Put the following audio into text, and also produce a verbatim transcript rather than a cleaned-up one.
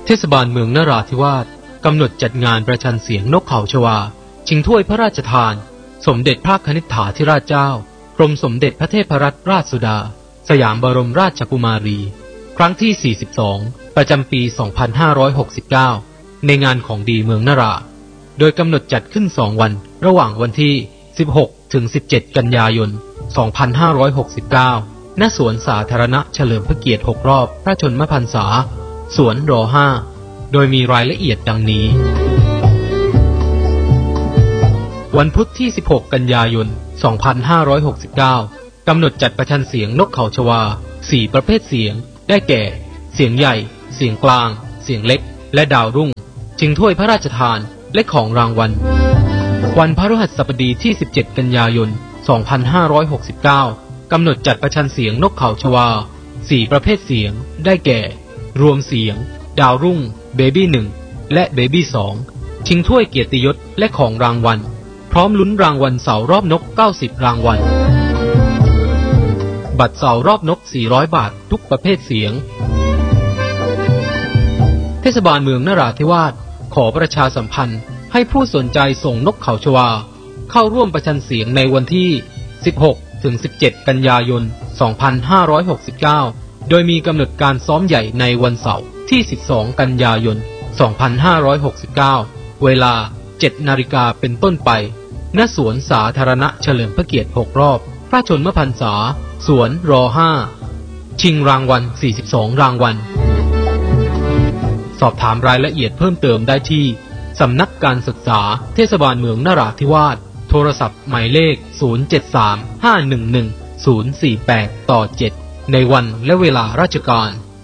เทศบาลเมืองนราธิวาสกำหนดจัดงานประชันเสียงนกเขาชวาชิงถ้วยพระราชทานสมเด็จพระคณิษฐาธิราชเจ้ากรมสมเด็จพระเทพรัตนราชสุดาสยามบรมราชกุมารีครั้งที่สี่สิบสองประจำปีสองพันห้าร้อยหกสิบเก้าในงานของดีเมืองนราโดยกำหนดจัดขึ้นสองวันระหว่างวันที่สิบหกถึงสิบเจ็ดกันยายนสองพันห้าร้อยหกสิบเก้าณสวนสาธารณะเฉลิมพระเกียรติหกรอบพระชนมพรรษาสวนรห้าโดยมีรายละเอียดดังนี้วันพุธที่สิบหกกันยายนสองพันห้าร้อยหกสิบเก้ากำหนดจัดประชันเสียงนกเขาชวาสี่ประเภทเสียงได้แก่เสียงใหญ่เสียงกลางเสียงเล็กและดาวรุ่งชิงถ้วยพระราชทานและของรางวัลวันพฤหัสบดีที่สิบเจ็ดกันยายนสองพันห้าร้อยหกสิบเก้ากำหนดจัดประชันเสียงนกเขาชวาสี่ประเภทเสียงได้แก่รวมเสียงดาวรุ่งเบบี้หนึ่งและเบบี้สองชิงถ้วยเกียรติยศและของรางวัลพร้อมลุ้นรางวัลเสารอบนกเก้าสิบรางวัลบัตรเสารอบนกสี่ร้อยบาททุกประเภทเสียงเทศบาลเมืองนราธิวาสขอประชาสัมพันธ์ให้ผู้สนใจส่งนกเขาชวาเข้าร่วมประชันเสียงในวันที่สิบหกถึงสิบเจ็ดกันยายนสองพันห้าร้อยหกสิบเก้าโดยมีกำหนดการซ้อมใหญ่ในวันเสาร์ที่สิบสองกันยายนสองพันห้าร้อยหกสิบเก้าเวลาเจ็ดนาฬิกาเป็นต้นไปณสวนสาธารณะเฉลิมพระเกียรติหกรอบพระชนมพรรษาสวนรห้าชิงรางวัลสี่สิบสองรางวัลสอบถามรายละเอียดเพิ่มเติมได้ที่สำนักการศึกษาเทศบาลเมืองนราธิวาสโทรศัพท์หมายเลขศูนย์ เจ็ด สาม ห้า หนึ่ง หนึ่ง ศูนย์ สี่ แปด ต่อ เจ็ดในวันและเวลาราชการ